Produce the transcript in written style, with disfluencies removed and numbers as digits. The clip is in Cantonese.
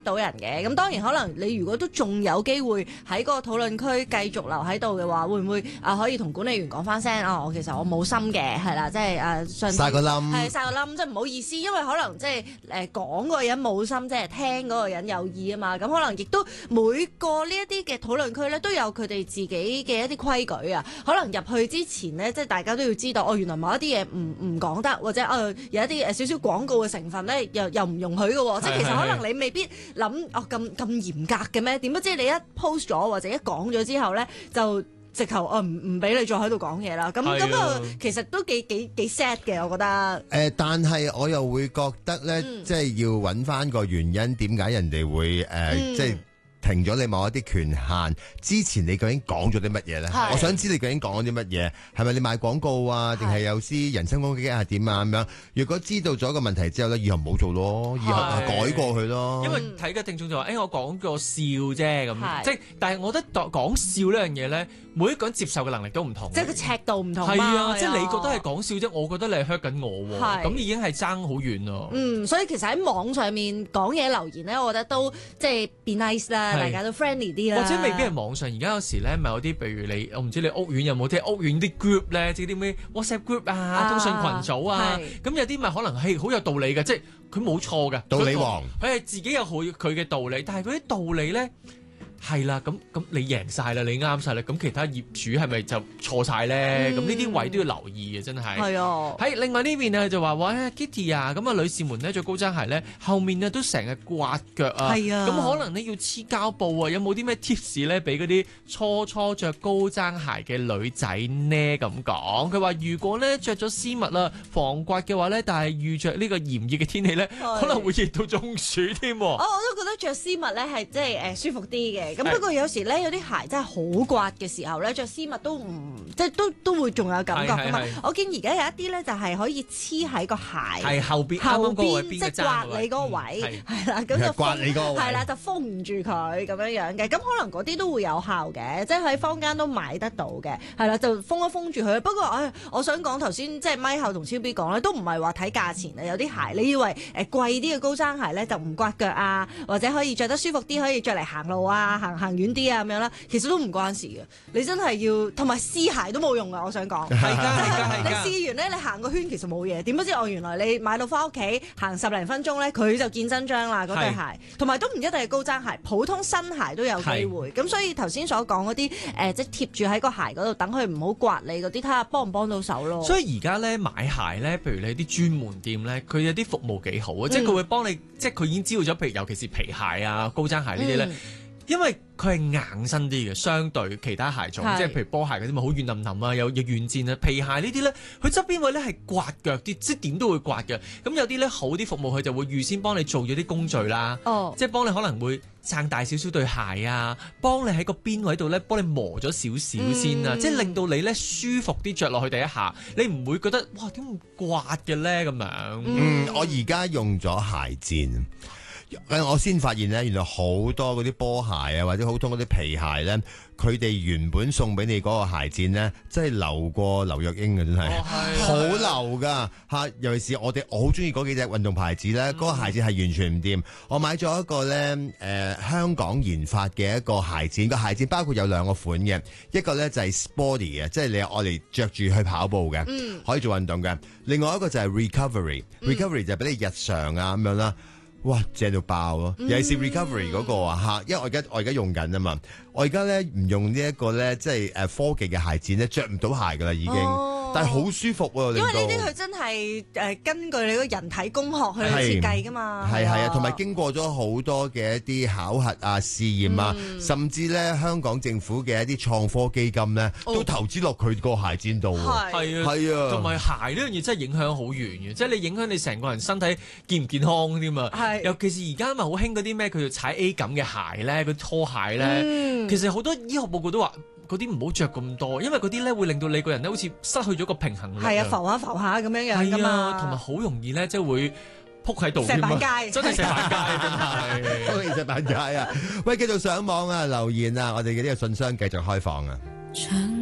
到人嘅。咁當然可能你如果都仲有機會喺嗰個討論區繼續留喺度嘅話，會唔會可以同管理員講翻聲我其實我冇心嘅，係啦，即係上晒個冧， 係晒個冧，即係唔好意思，因為可能即係講嗰個人冇心，即係聽嗰個人有意啊嘛。咁可能亦都每個呢一啲嘅討論區咧都有佢哋自己嘅一啲規矩啊。可能入去之前呢，即係大家都要知道原來某一啲嘢唔講得，或者有一啲少少廣告嘅成分咧又唔容許嘅喎。即係其實可能你未必諗咁嚴格嘅咩？點不知你一 post 咗或者一講咗之後咧，就直頭唔俾你再喺度講嘢啦。咁其實都幾 sad 嘅，我覺得。 但係我又會覺得咧，即係要揾翻個原因，點解人哋會即係停咗你某一啲權限之前，你究竟講咗啲乜嘢咧？我想知你究竟講咗啲乜嘢，係咪你賣廣告啊，定係有啲人身攻擊係點啊咁樣？如果知道咗個問題之後咧，以後唔好做咯，以後改過去咯。 因為睇嘅聽眾就話：我講個笑啫咁，即係但係我覺得講笑呢樣嘢咧，每一個人接受嘅能力都唔同， 即係個尺度唔同。 係啊，即係你覺得係講笑啫，我覺得你係 hurt 緊我喎，咁已經係爭好遠咯。 所以其實喺網上面講嘢留言咧，我覺得都即係 be nice 啦。大家都 friendly 啲啦， 或者未必係網上。而家有時咧，咪有啲，譬如我唔知你屋苑有冇啲屋苑啲 group 咧，即係啲咩 WhatsApp group 啊、通訊群組啊，咁有啲咪可能係好有道理嘅，即係佢冇錯嘅， 道理王， 佢係自己有佢嘅道理，但係嗰啲道理咧。係啦，咁你贏晒啦，你啱晒啦，咁其他業主係咪就錯晒咧？咁呢啲位都要留意嘅，真係。 係啊。喺另外呢邊咧就話Kitty 啊，咁女士們咧着高踭鞋咧，後面咧都成日刮腳啊。 係啊。 咁可能咧要黐膠布啊，有冇啲咩 tips 咧俾嗰啲初着高踭鞋嘅女仔呢？咁講，佢話如果咧着咗絲襪啦，防刮嘅話咧，但係遇着呢個炎熱嘅天氣咧，可能會熱到中暑添。我都覺得着絲襪咧係即係舒服啲嘅。咁不過有時咧有啲鞋真係好刮嘅時候咧，着絲襪都唔即係都會仲有感覺噶嘛。我見而家有一啲咧就係可以黐喺個鞋後邊即係刮你嗰個位，係啦，咁就刮你嗰個位，係啦，就封住佢咁樣嘅。咁可能嗰啲都會有效嘅，即係喺坊間都買得到嘅，係啦，就封住佢。不過我想講頭先即係咪後同超 B 講咧，都唔係話睇價錢啊。有啲鞋你以為貴啲嘅高踭鞋咧就唔刮腳啊，或者可以着得舒服啲，可以着嚟行路啊，行遠啲啊咁樣啦，其實都唔關事嘅。你真係要同埋試鞋都冇用噶，我想講。係你試完咧，你行個圈其實冇嘢。點不知原來你買到翻屋企行10零分鐘咧，佢就見真章啦嗰對鞋。同埋都唔一定係高踭鞋，普通新鞋都有機會。咁所以頭先所講嗰啲即係貼住喺個鞋嗰度，等佢唔好刮你嗰啲，睇下幫唔幫到手咯。 所以而家咧買鞋咧，譬如你啲專門店咧，佢有啲服務幾好啊，即係佢會幫你，即係佢已經知道咗，譬如尤其是皮鞋啊、高踭鞋呢啲咧。因為佢係硬身啲嘅，相對其他鞋種，即係譬如波鞋嗰啲咪好軟腍腍啊，有軟墊啊。皮鞋呢啲咧，佢側邊位咧係刮腳啲，即係點都會刮嘅。咁有啲咧好啲服務，佢就會預先幫你做咗啲工序啦，即係幫你可能會撐大少少對鞋啊，幫你喺個邊位度咧幫你磨咗少少先啊，即係令到你咧舒服啲着落去第一下，你唔會覺得哇點會刮嘅咧咁樣。 我而家用咗鞋墊。我先發現咧，原來好多嗰啲波鞋啊，或者好多嗰啲皮鞋咧，佢哋原本送俾你嗰個鞋墊咧，真係流過劉若英嘅，真係好流噶嚇！尤其是我好中意嗰幾隻運動牌子咧，嗰個鞋墊係完全唔掂。我買咗一個咧香港研發嘅一個鞋墊，個鞋墊包括有兩個款嘅，一個咧就係 sporty 嘅，即係你愛嚟着住去跑步嘅，可以做運動嘅；另外一個就係 recovery 就係俾你日常啊咁樣啦。哇，正到爆咯！尤其是 recovery 嗰個啊，因為我而家用緊啊嘛，我而家咧唔用呢一個咧，即係科技嘅鞋墊咧，着唔到鞋噶啦已經，但係好舒服喎。 因為呢啲佢真係根據你個人體工學去設計噶嘛。 係啊，同埋經過咗好多嘅一啲考核啊、試驗啊，甚至咧香港政府嘅一啲創科基金咧，都投資落佢個鞋墊度。係啊， 同埋鞋呢樣嘢真係影響好遠嘅，即係你影響你成個人身體健唔健康添嘛。尤其是而家咪好興嗰啲咩，佢要踩 A 感嘅鞋咧，嗰啲拖鞋咧，其實好多醫學報告都話嗰啲唔好着咁多，因為嗰啲咧會令到你個人咧好似失去咗個平衡力。係啊， 浮下咁樣樣噶嘛， 同埋好容易咧即係會撲喺度。 石板街真係石板街，真係。 好似石板街啊！喂，繼續上網啊，留言啊，我哋嘅呢個信箱繼續開放啊。